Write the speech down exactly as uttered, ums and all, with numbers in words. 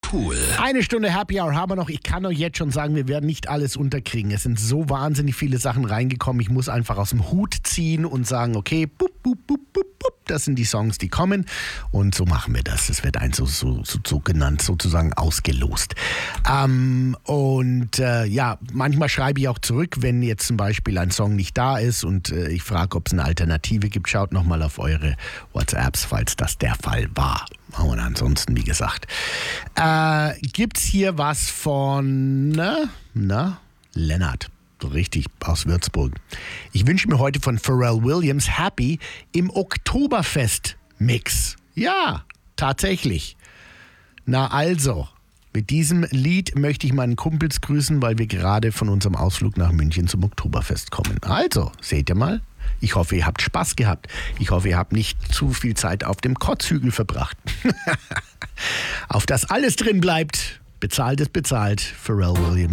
cool. Eine Stunde Happy Hour haben wir noch. Ich kann euch jetzt schon sagen, wir werden nicht alles unterkriegen. Es sind so wahnsinnig viele Sachen reingekommen. Ich muss einfach aus dem Hut ziehen und sagen, okay, bup, bup, bup, bup, bup, das sind die Songs, die kommen. Und so machen wir das. Es wird ein so, so, so, so genannt, sozusagen ausgelost. Ähm, und äh, ja, manchmal schreibe ich auch zurück, wenn jetzt zum Beispiel ein Song nicht da ist und äh, ich frage, ob es eine Alternative gibt. Schaut nochmal auf eure WhatsApps, falls das der Fall war. Und ansonsten, wie gesagt, äh, gibt's hier was von, na, na, Lennart. Richtig, aus Würzburg. Ich wünsche mir heute von Pharrell Williams Happy im Oktoberfest-Mix. Ja, tatsächlich. Na also, mit diesem Lied möchte ich meinen Kumpels grüßen, weil wir gerade von unserem Ausflug nach München zum Oktoberfest kommen. Also, seht ihr mal. Ich hoffe, ihr habt Spaß gehabt. Ich hoffe, ihr habt nicht zu viel Zeit auf dem Kotzhügel verbracht. Auf das alles drin bleibt. Bezahlt ist bezahlt. Pharrell Williams.